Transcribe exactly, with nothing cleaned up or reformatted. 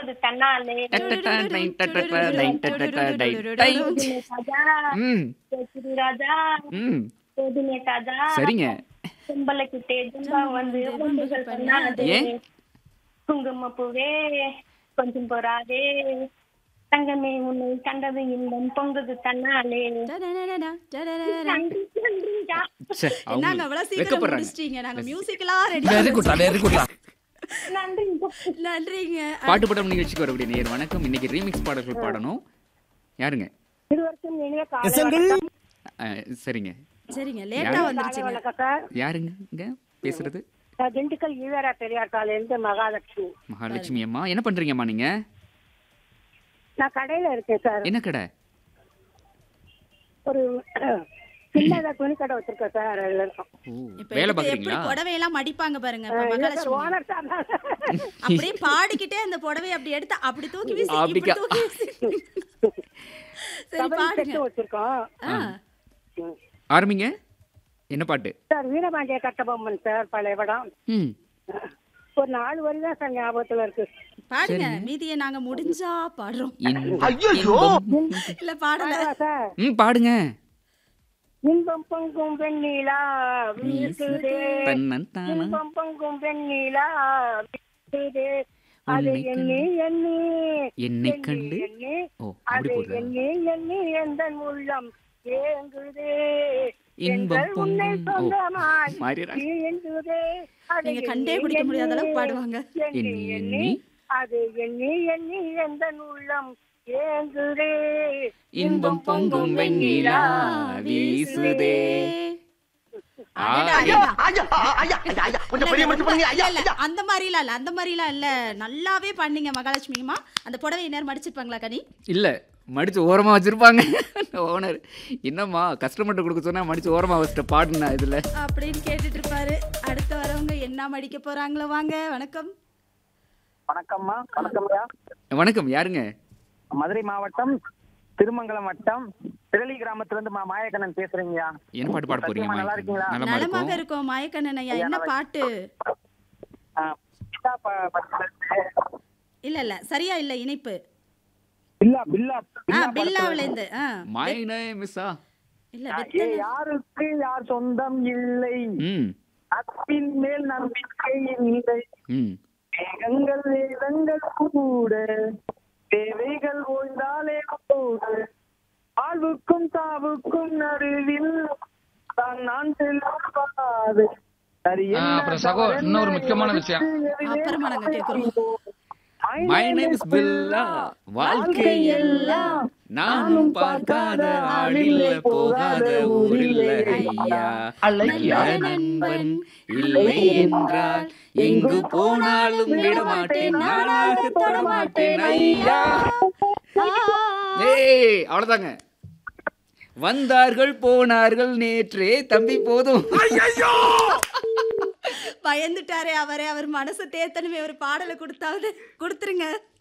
பொங்குது தன்னாலே டட்டட்டா, time, டட்டட்டா, time, டட்டட்டா, time, time. போதுமே ராஜா ம், கேக்குது ராஜா ம். போதுமே ராஜா சரிங்க. கும்பல கிட்டே துன்பா வந்து கும்புகள் பண்ணாதே ஏன்? குங்கும பூவே கொஞ்சம் பொறாதே தங்கமே உன்னை கண்டது இன்பம் பொங்குது தன்னாலே டடடடடா, டடடடடா. நன்றி நன்றிடா. ச்சே, அவங்க என்னங்க அவ்வளவு சீக்கிரம் வெட்கப்படுறாங்க. முடிச்சிட்டீங்க. நாங்க மியூசிக்கெல்லாம் ரெடி வெரி குட்டா வெரி குட்டா நன்றிங்க நன்றிங்க. பாட்டு படம் நிகழ்ச்சிக்கு வரக்கூடிய நேர் வணக்கம். இன்னைக்கு ரீமிக்ஸ் பாடல்கள் பாடணும். யாருங்க? இருவருக்கும் இனிய காலை எசங்கள் வணக்கம். அஹ், சரிங்க. சரிங்க லேட்டா காலை வந்துருச்சுங்க. வணக்கம் சார். யாருங்க இங்க பேசுறது? நான் திண்டுக்கல் ஈவேரா பெரியார் காலையிலிருந்து மகாலட்சுமி. மகாலட்சுமி அம்மா. என்ன பண்றீங்கம்மா நீங்க? நான் கடையில இருக்கேன் சார். என்ன கடை? ஒரு சின்னதா துணி கடை வச்சிருக்கேன் சார். அதுல இருக்கோம். ஓ, இப்ப வேலை எடுத்து எப்படி பாக்குறீங்களா? புடவையெல்லாம் மடிப்பாங்க பாருங்க இப்ப இல்ல சார், மகாலட்சுமி. ஓனர் சார் தான். அப்படியே பாடிக்கிட்டே அந்த புடவை அப்படி எடுத்து அப்படி தூக்கி வீசி அப்படி இப்படி கா- தூக்கி வீசி. சரி கபடி பாடுங்க. செட்டு வச்சிருக்கோம். ஆ, ம். ஆரம்பிங்க. என்ன பாட்டு? சார் வீரபாண்டிய கட்டபொம்மன் சார் பழைய படம். ம். ஒரு நாலு வரி தான் சார் ஞாபகத்துல இருக்கு. பாடுங்க. மீதியை நாங்க முடிஞ்சா பாடுறோம். இன்பம், ஐயோ இன்பம். இல்ல பாடல. பாடவா சார்? ம், பாடுங்க. இன்பம் பொங்கும் வெண்ணிலா வீசுதே தன்னன் தானா. இன்பம் பொங்கும் வெண்ணிலா வீசுதே அதை உன்னை எண்ணி எண்ணி என்னை எண்ணி கண்டு எண்ணி ஓ, அப்படி அதை போடுறா. எண்ணி எண்ணி எந்தன் உள்ளம் ஏங்குதே இன்பம் எங்கள் உன்னை பொங்கும். ஓ, சொந்தமாய் மாறிடுறாங்க. ஏங்குதே அதை நீங்க கண்டே எண்ணி பிடிக்க முடியாத அளவுக்கு எண்ணி பாடுவாங்க. எண்ணி எண்ணி எண்ணி எண்ணி அதை எண்ணி எண்ணி எந்தன் உள்ளம் ஏங்குதே இன்பம் பொங்கும் வெண்ணிலா வீசுதே. ஆ, அடடா, ஐயா அடடா. ஐயா ஐயா ஐயா ஐயா கொஞ்சம் இல்ல, பெரிய இல்ல, மனுஷன் பண்ணுங்க ஐயா இல்ல, ஐயா அந்த மாதிரிலாம் இல்ல அந்த மாதிரிலாம் இல்ல நல்லாவே பண்ணீங்க மகாலட்சுமிமா. அந்த புடவை நேரம் மடிச்சிருப்பாங்களா கனி? இல்ல மடிச்சு ஓரமா வச்சிருப்பாங்க ஓனர். என்னம்மா கஸ்டமர்கிட்ட கொடுக்க சொன்னா மடிச்சு ஓரமா வச்சுட்ட பாடுனா இதுல. அப்படின்னு கேட்டுட்டு இருப்பாரு. அடுத்து வரவங்க என்ன மடிக்க போறாங்களோ வாங்க. வணக்கம். வணக்கம்மா. வணக்கம்யா. வணக்கம். யாருங்க? மதுரை மாவட்டம் திருமங்கலம் வட்டம் திரளி கிராமத்துல இருந்து மா மாயக்கண்ணன் பேசுறீங்கயா. என்ன பாட்டு பாட போறீங்க? நல்லா இருக்கீங்களா? நலமா நலமாக இருக்கும். இருக்கோம் மாயக்கண்ணன் ஐயா. என்ன பாட்டு? ஆ, பில்லா ப- படத்துல இருந்து- இல்ல இல்ல சரியா இல்ல இணைப்பு. பில்லா பில்லா ஆ பில்லா பில்லாவில இருந்து. ஆ மை நேம் இஸ் ஆ. இல்ல ஏ, வெத்தலை. யாருக்கு யார் சொந்தம் இல்லை, ம், அன்பின் மேல் நம்பிக்கை இல்லை, ம். மேகங்கள் வேதங்கள் கூட தேவைகள் ஓய்ந்தாலே கூட வாழ்வுக்கும் சாவுக்கும் நடுவில் தான் நான் செல்லாது. ஆ, அப்புறம் சகோ, இன்னொரு முக்கியமான விஷயம். அப்புறமா நாங்க கேக்குறோம். மை நேம் இஸ் பில்லா. வாழ்க்கை எல்லாம் நானும் பார்க்காத ஆளில்ல போகாத ஊரில்ல ஐயா. நல்ல நண்பன் இல்லை என்றால் எங்கு போனாலும் விடமாட்டேன், நானாக தொடமாட்டேன் ஐயா. ஏய், அவ்வளவுதாங்க. வந்தார்கள் போனார்கள் நேற்றே தம்பி போதும். பயந்துட்டாரே அவரே. அவர் மனசை தேத்தனுமே ஒரு பாடலை கொடுத்தாவது கொடுத்துருங்க.